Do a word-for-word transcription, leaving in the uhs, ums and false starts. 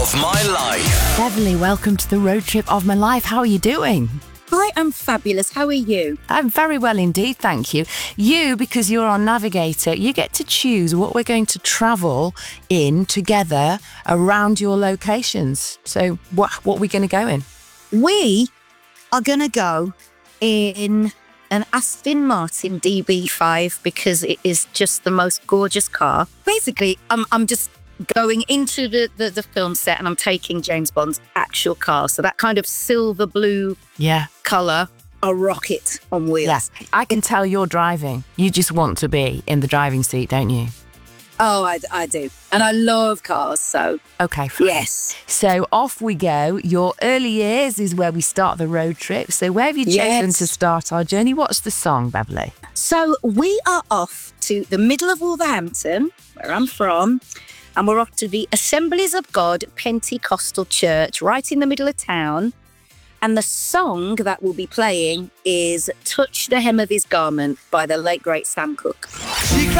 of my life. Beverly, welcome to the road trip of my life. How are you doing? I am fabulous. How are you? I'm very well indeed, thank you. You, because you're our navigator, you get to choose what we're going to travel in together around your locations. So what, what are we going to go in? We are going to go in an Aston Martin D B five because it is just the most gorgeous car. Basically, I'm, I'm just going into the, the, the film set and I'm taking James Bond's actual car. So that kind of silver blue Yeah. colour, a rocket on wheels. Yes, I can tell you're driving. You just want to be in the driving seat, don't you? Oh, I, I do. And I love cars, so Okay, fine. yes. So off we go. Your early years is where we start the road trip. So where have you chosen Yes. to start our journey? What's the song, Beverly? So we are off to the middle of Wolverhampton, where I'm from, and we're off to the Assemblies of God Pentecostal Church, right in the middle of town. And the song that we'll be playing is Touch the Hem of His Garment by the late, great Sam Cooke. She